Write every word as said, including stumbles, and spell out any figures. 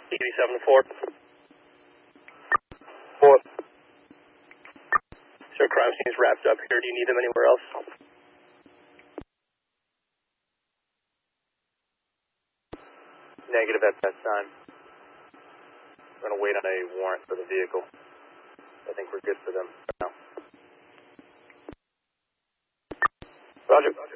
eighty-seven four. four. So crime scene's wrapped up here. Do you need them anywhere else? Negative at that time. I'm going to wait on a warrant for the vehicle. I think we're good for them now. Roger. Roger.